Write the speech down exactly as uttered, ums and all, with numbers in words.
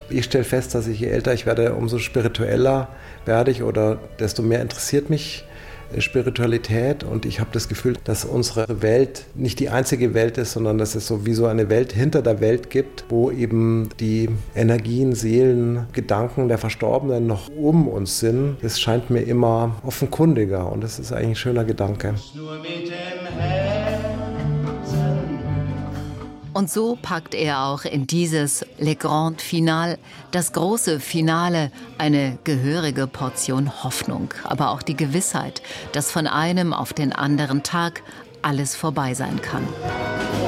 Ich stelle fest, dass ich, je älter ich werde, umso spiritueller werde ich oder desto mehr interessiert mich Spiritualität. Und ich habe das Gefühl, dass unsere Welt nicht die einzige Welt ist, sondern dass es sowieso eine Welt hinter der Welt gibt, wo eben die Energien, Seelen, Gedanken der Verstorbenen noch um uns sind. Das scheint mir immer offenkundiger und das ist eigentlich ein schöner Gedanke. Nur mit dem Herzen. Und so packt er auch in dieses Le Grand Final, das große Finale, eine gehörige Portion Hoffnung, aber auch die Gewissheit, dass von einem auf den anderen Tag alles vorbei sein kann.